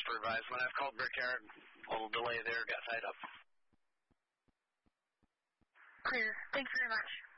for advisement. I've called Brickyard. A little delay there, got tied up. Clear. Thanks very much.